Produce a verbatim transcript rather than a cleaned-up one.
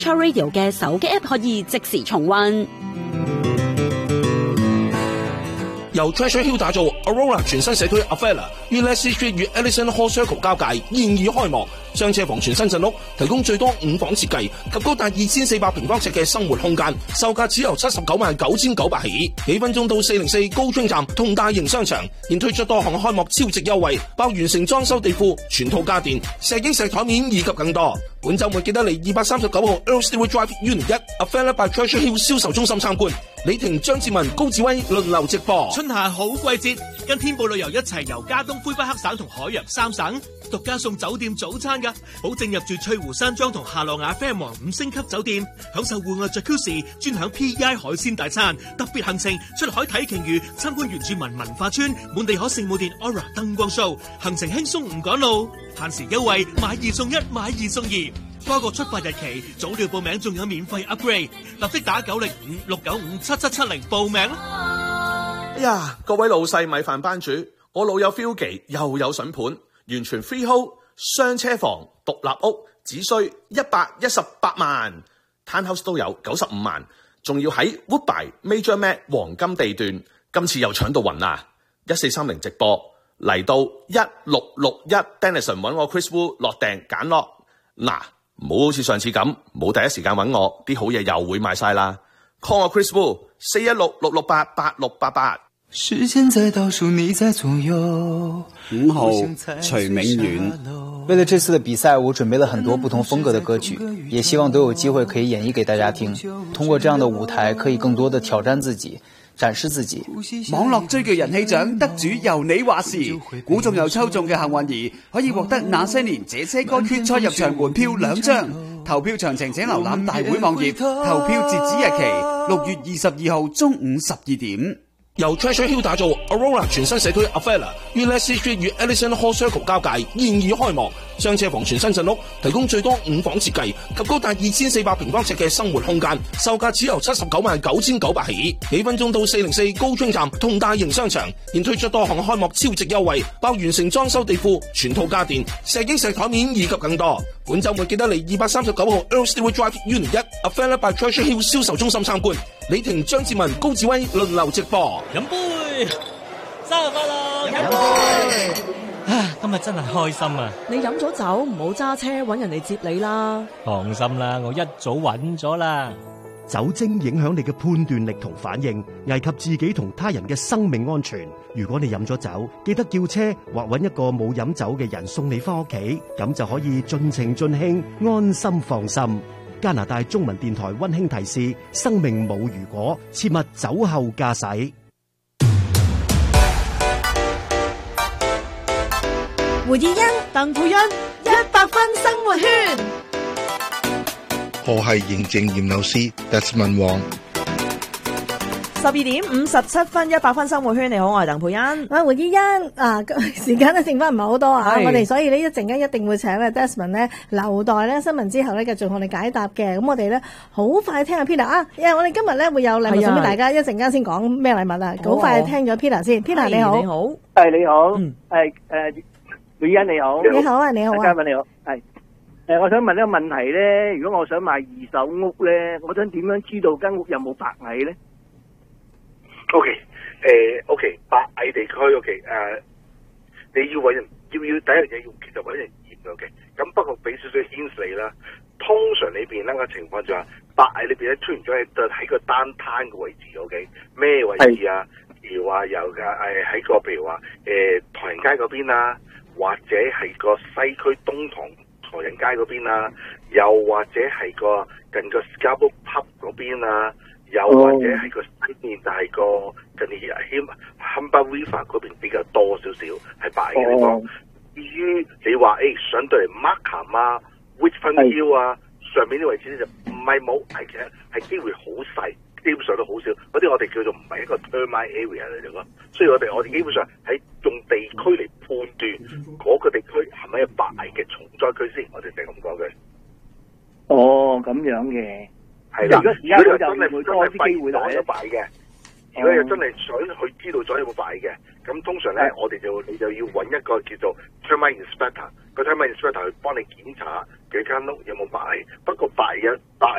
Radio 嘅手機 App 可以即時重溫。 由 Treasure Hill 打造 Aurora 全新社區 Avella 於 Leslie Street 與 Ellison Hall Circle 交界現已開幕，雙車房全新鎮屋，提供最多五房設計及高達二千四百平方尺嘅生活空間，售價只由七十九萬九千九百起，幾分鐘到四零四高中站同大型商場，現推出多項開幕超值優惠，包完成裝修地庫、全套家電、石英石台面以及更多。本週末記得嚟二百三十九號 Earl Stewart Drive Unit 一 Avella by Treasure Hill 銷售中心參觀。李婷、張志文、高志威輪流直播。 春夏好季節，跟天步旅遊一齊遊加東、魁北克省同海洋三省，獨家送酒店早餐㗎，保證入住翠湖山莊同夏洛雅飛王五星級酒店，享受戶外 Jacuzzi， 專享 P E I 海鮮大餐，特別行程出海睇鯨魚，參觀原住民文化村，滿地可聖母殿 Aura 燈光 show， 行程輕鬆唔趕路，限時優惠買二送一，買二送二。多個出發日期，早鳥報名仲有免費 upgrade， 立即打九零五六九五七七七零報名啦！ 哎呀，各位老細米飯班主，我老友 Philgy 又有筍盤，完全 freehold 雙車房獨立屋，只需一百一十八萬 ，townhouse 都有九十五萬，仲要喺 Woodbine Major Mac 黃金地段，今次又搶到暈啦！一四三零直播嚟到一六六一 Denison 揾我 Chris Wu 落訂揀落嗱。唔好好似上次咁，冇第一時間揾我，啲好嘢又會賣晒啦。call 我 Chris Wu 四一六六六八八六八八。 時間在倒數，你在左右。 五號徐明遠。 為了這次的比賽，我準備了很多不同風格的歌曲，也希望都有機會可以演繹給大家聽。通過這樣的舞台，可以更多的挑戰自己，展示自己。 網絡追劇人氣獎得主由你話事，估中又抽中嘅幸運兒可以獲得那些年這些歌決賽入場門票兩張。投票詳情請瀏覽大會網頁，投票截止日期六月二十二號中午十二點。 由 Treasure Hill 打造 Aurora 全新社區 Avella 於 Leslie Street 與 Ellison Hall Circle 交界現已開幕，雙車房全新鎮屋，提供最多五房設計及高達二千四百平方尺嘅生活空間，售價只由七十九萬九千九百起，幾分鐘到四零四高中站同大型商場，現推出多項開幕超值優惠，包完成裝修地庫、全套家電、石英石台面以及更多。本週末記得嚟二百三十九號 Earl Stewart Drive Unit 一 Avella by Treasure Hill 銷售中心參觀。李婷、張志文、高志威輪流直播。 飲杯，生日快樂！ 飲杯。 啊，今日真係開心啊！ 你飲咗酒唔好揸車，搵人嚟接你啦。 放心啦，我一早揾咗啦。 酒精影響你嘅判斷力同反應，危及自己同他人嘅生命安全。如果你飲咗酒，記得叫車或揾一個冇飲酒嘅人送你翻屋企，咁就可以盡情盡興，安心放心。加拿大中文電台溫馨提示：生命冇如果，切勿酒後駕駛。 胡以欣、鄧佩欣，一百分生活圈。 何係認證驗樓師 Desmond Wong。 十二點五十七分，一百分生活圈，你好，我係鄧佩欣。 啊，胡依欣啊，時間咧剩翻唔係好多啊，我哋所以呢一陣間一定會請咧 Desmond 咧留待咧新聞之後咧繼續同我哋解答嘅。咁我哋咧好快聽下 Peter 啊，因為我哋今日咧會有禮物送俾大家，一陣間先講咩禮物啊，好快聽咗 Peter 先。Peter 你好， 你好， 係你好，係誒胡依欣你好， 你好啊，你好啊， 嘉賓你好，係誒，我想問一個問題咧，如果我想買二手屋咧，我想點樣知道間屋有冇白蟻咧？ O K， 誒 O K， 白蟻地區 O K， 誒你要揾人，要要第一樣嘢要其實揾人驗嘅，咁不過俾少少顯示你啦。通常裏邊呢個情況就係白蟻裏邊咧出現咗喺喺個單攤嘅位置 ，O K， 咩位置啊？譬如話有嘅誒喺個譬如話誒唐人街嗰邊啊，或者係個西區東塘唐人街嗰邊啊，又或者係個近個 Scarborough Pub 嗰邊啊。又或者係個西面就係個近啲 Humber River 嗰邊比較多少少係白嘅地方。至於你話誒上到嚟 Markham 啊、Richmond Hill 啊上面啲位置咧就唔係冇，係其實係機會好細，基本上都好少。嗰啲我哋叫做唔係一個 termite area 嚟嘅咯。所以我哋我哋基本上喺用地區嚟判斷嗰個地區係咪有白嘅重災區先，我哋就咁講嘅。 哦，咁樣嘅。係啦，如果而家就真係會多啲機會攞咗擺嘅，如果又真係想去知道咗有冇擺嘅，咁通常咧我哋就你就要揾一個叫做 termite inspector，個 termite inspector 去幫你檢查嘅間屋有冇賣？不過拜一拜